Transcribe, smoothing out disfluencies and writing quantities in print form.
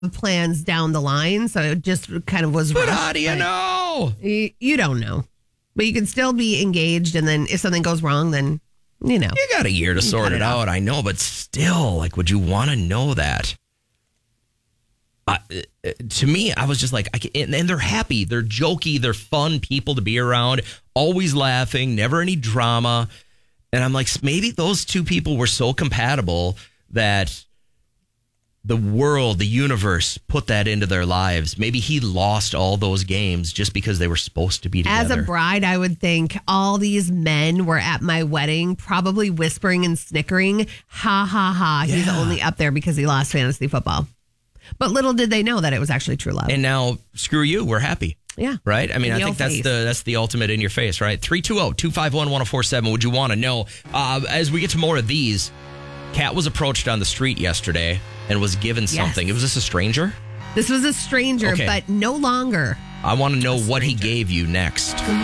plans down the line, so it just kind of was But rushed, how do you know? You don't know. But you can still be engaged, and then if something goes wrong, then, you know. You got a year to sort it out. I know, but still, like, would you want to know that? To me, I was just like, and they're happy. They're jokey. They're fun people to be around. Always laughing. Never any drama. And I'm like, maybe those two people were so compatible that the world, the universe, put that into their lives. Maybe he lost all those games just because they were supposed to be together. As a bride, I would think all these men were at my wedding, probably whispering and snickering. Ha, ha, ha. He's only up there because he lost fantasy football. But little did they know that it was actually true love. And now, screw you, we're happy. Yeah. Right? I mean, I think that's the ultimate in your face, right? 320-251-1047. Would you want to know? As we get to more of these, Kat was approached on the street yesterday and was given something. Was this a stranger? This was a stranger, but no longer. I want to know what he gave you next.